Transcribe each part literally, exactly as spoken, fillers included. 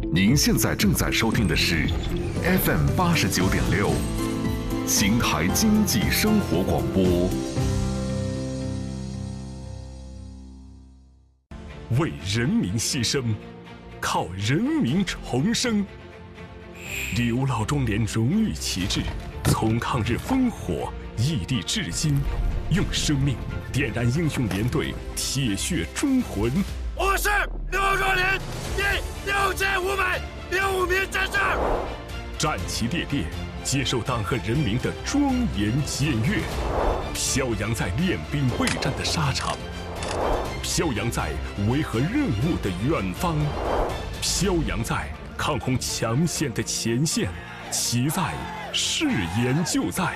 您现在正在收听的是 F M 八十九点六，邢台经济生活广播。 为人民牺牲，靠人民重生。刘老庄连荣誉旗帜，从抗日烽火屹立至今，用生命点燃英雄连队铁血忠魂。 我是刘老庄连第六千五百零五名战士， 战旗猎猎，接受党和人民的庄严检阅，飘扬在练兵备战的沙场，飘扬在维和任务的远方，飘扬在抗洪抢险的前线，其在誓言就在。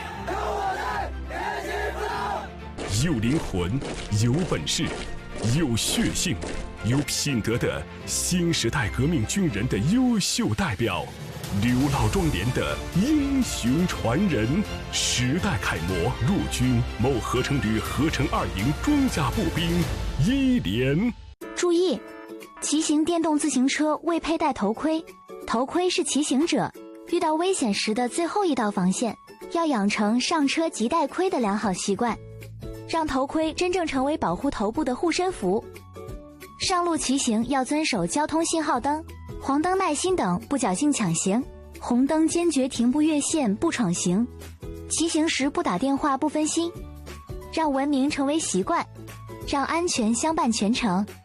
有灵魂，有本事，有血性，有品德的新时代革命军人的优秀代表，刘老庄连的英雄传人，时代楷模，陆军某合成旅合成二营装甲步兵一连。 注意，骑行电动自行车未佩戴头盔，头盔是骑行者遇到危险时的最后一道防线，要养成上车即戴盔的良好习惯，让头盔真正成为保护头部的护身符。上路骑行要遵守交通信号灯、黄灯耐心等，不侥幸抢行，红灯坚决停步越线不闯行，骑行时不打电话不分心，让文明成为习惯，让安全相伴全程。